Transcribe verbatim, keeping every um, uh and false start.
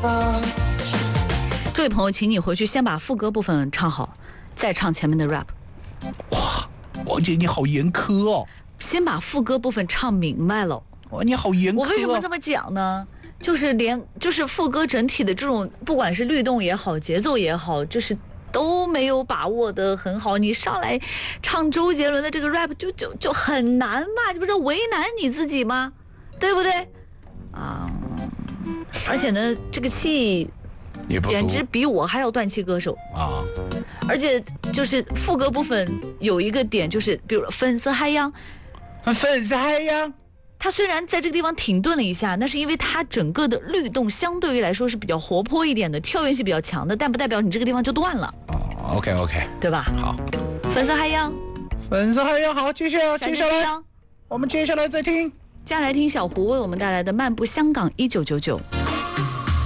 这位朋友，请你回去先把副歌部分唱好，再唱前面的 rap。 哇，王姐你好严苛哦！ 先把副歌部分唱明白了。 哇，你好严苛、哦！ 我为什么这么讲呢？就是连就是副歌整体的这种，不管是律动也好，节奏也好，就是都没有把握得很好。你上来唱周杰伦的这个 rap 就就就很难嘛，你不是为难你自己吗？对不对？啊，而且呢，这个气。简直比我还要断气歌手啊！而且就是副歌部分有一个点，就是比如粉色海洋， 粉色海洋， 它虽然在这个地方停顿了一下，那是因为它整个的律动相对于来说是比较活泼一点的，跳跃性比较强的，但不代表你这个地方就断了。 哦 ，OK OK， 对吧？ 好， 粉色海洋， 粉色海洋，好，接下来接下来，我们接下来再听， 接下来听小胡为我们带来的《漫步香港一九九九》。